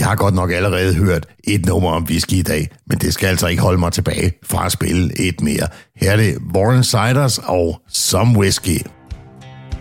har godt nok allerede hørt et nummer om whisky i dag, men det skal altså ikke holde mig tilbage fra at spille et mere. Her er det Warren Siders og Some Whiskey.